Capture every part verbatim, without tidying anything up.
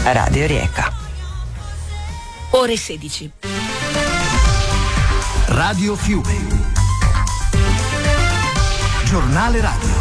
Radio Rijeka. Ore sedici. Radio Fiume. Giornale radio.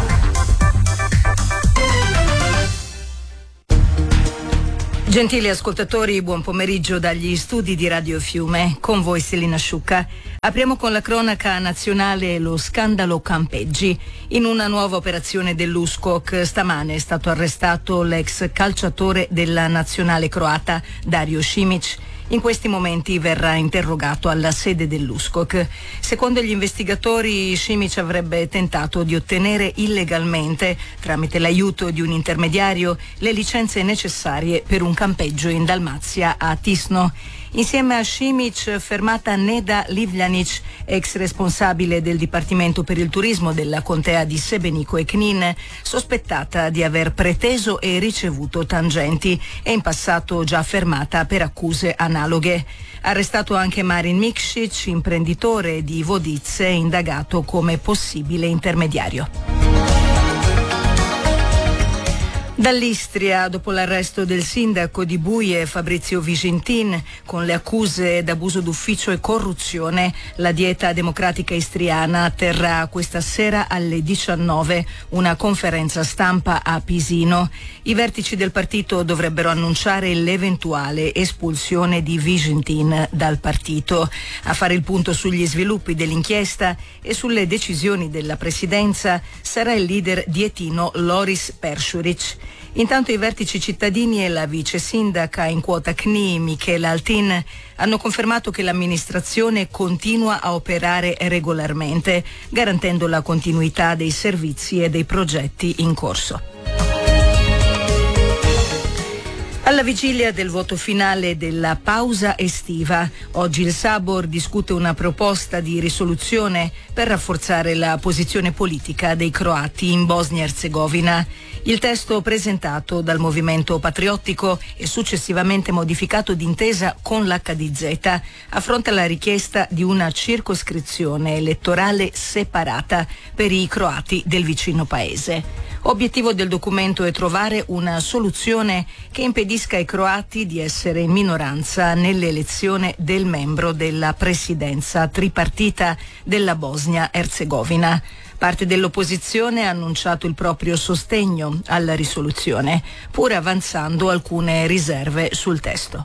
Gentili ascoltatori, buon pomeriggio dagli studi di Radio Fiume. Con voi Selina Sciucca. Apriamo con la cronaca nazionale e lo scandalo Campeggi. In una nuova operazione dell'U S C O C stamane è stato arrestato l'ex calciatore della nazionale croata Dario Simic. In questi momenti verrà interrogato alla sede dell'U S C O C. Secondo gli investigatori, Simic avrebbe tentato di ottenere illegalmente, tramite l'aiuto di un intermediario, le licenze necessarie per un campeggio in Dalmazia a Tisno. Insieme a Simic, fermata Neda Livljanic, ex responsabile del Dipartimento per il Turismo della Contea di Sebenico e Knin, sospettata di aver preteso e ricevuto tangenti e in passato già fermata per accuse analoghe. Arrestato anche Marin Mikšić, imprenditore di Vodice, indagato come possibile intermediario. Dall'Istria, dopo l'arresto del sindaco di Buie Fabrizio Vigintin con le accuse d'abuso d'ufficio e corruzione, la Dieta Democratica Istriana terrà questa sera alle diciannove una conferenza stampa a Pisino. I vertici del partito dovrebbero annunciare l'eventuale espulsione di Vigintin dal partito. A fare il punto sugli sviluppi dell'inchiesta e sulle decisioni della presidenza sarà il leader dietino Loris Peršurić. Intanto i vertici cittadini e la vice sindaca in quota C N I, Michela Altin, hanno confermato che l'amministrazione continua a operare regolarmente, garantendo la continuità dei servizi e dei progetti in corso. Alla vigilia del voto finale della pausa estiva, oggi il Sabor discute una proposta di risoluzione per rafforzare la posizione politica dei croati in Bosnia-Erzegovina. Il testo presentato dal Movimento Patriottico e successivamente modificato d'intesa con l'H D Z affronta la richiesta di una circoscrizione elettorale separata per i croati del vicino paese. Obiettivo del documento è trovare una soluzione che impedisca ai croati di essere in minoranza nell'elezione del membro della presidenza tripartita della Bosnia-Erzegovina. Parte dell'opposizione ha annunciato il proprio sostegno alla risoluzione, pur avanzando alcune riserve sul testo.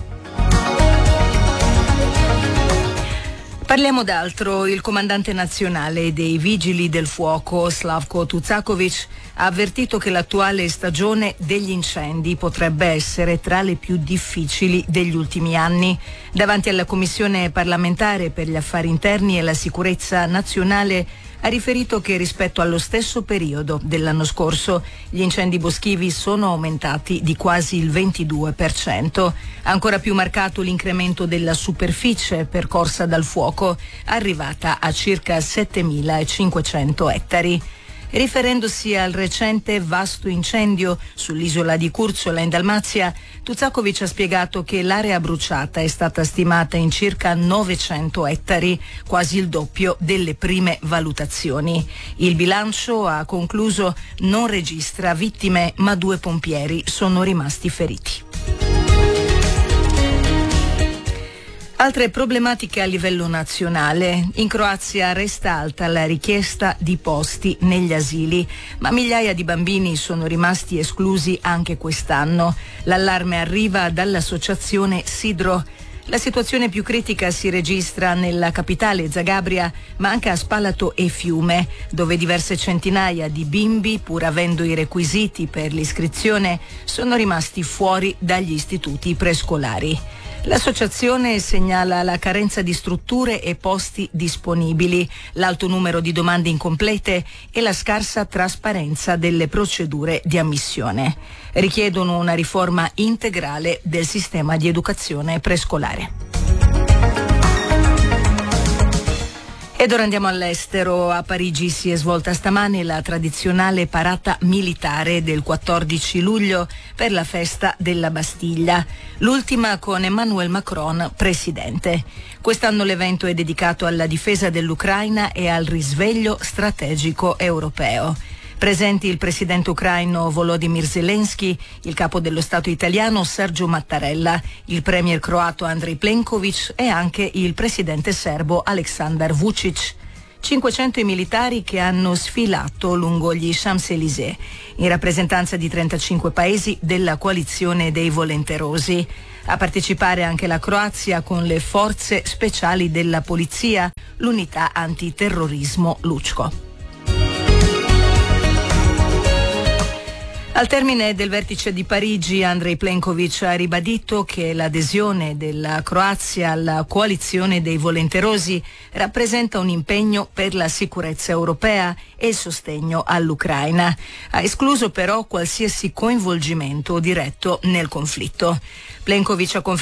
Parliamo d'altro. Il comandante nazionale dei Vigili del Fuoco, Slavko Tucakovic, ha avvertito che l'attuale stagione degli incendi potrebbe essere tra le più difficili degli ultimi anni. Davanti alla Commissione parlamentare per gli affari interni e la sicurezza nazionale ha riferito che rispetto allo stesso periodo dell'anno scorso gli incendi boschivi sono aumentati di quasi il ventidue per cento. Ancora più marcato l'incremento della superficie percorsa dal fuoco, arrivata a circa settemilacinquecento ettari. Riferendosi al recente vasto incendio sull'isola di Curzola in Dalmazia, Tucakovic ha spiegato che l'area bruciata è stata stimata in circa novecento ettari, quasi il doppio delle prime valutazioni. Il bilancio, ha concluso, non registra vittime, ma due pompieri sono rimasti feriti. Altre problematiche a livello nazionale. In Croazia resta alta la richiesta di posti negli asili, ma migliaia di bambini sono rimasti esclusi anche quest'anno. L'allarme arriva dall'associazione Sidro. La situazione più critica si registra nella capitale Zagabria, ma anche a Spalato e Fiume, dove diverse centinaia di bimbi, pur avendo i requisiti per l'iscrizione, sono rimasti fuori dagli istituti prescolari. L'associazione segnala la carenza di strutture e posti disponibili, l'alto numero di domande incomplete e la scarsa trasparenza delle procedure di ammissione. Richiedono una riforma integrale del sistema di educazione prescolare. Ed ora andiamo all'estero. A Parigi si è svolta stamane la tradizionale parata militare del quattordici luglio per la festa della Bastiglia, l'ultima con Emmanuel Macron presidente. Quest'anno l'evento è dedicato alla difesa dell'Ucraina e al risveglio strategico europeo. Presenti il presidente ucraino Volodymyr Zelensky, il capo dello Stato italiano Sergio Mattarella, il premier croato Andrej Plenković e anche il presidente serbo Aleksandar Vučić. cinquecento i militari che hanno sfilato lungo gli Champs-Élysées, in rappresentanza di trentacinque paesi della coalizione dei volenterosi. A partecipare anche la Croazia con le forze speciali della polizia, l'unità antiterrorismo Lučko. Al termine del vertice di Parigi, Andrej Plenković ha ribadito che l'adesione della Croazia alla coalizione dei volenterosi rappresenta un impegno per la sicurezza europea e il sostegno all'Ucraina. Ha escluso però qualsiasi coinvolgimento diretto nel conflitto. Plenković ha confermato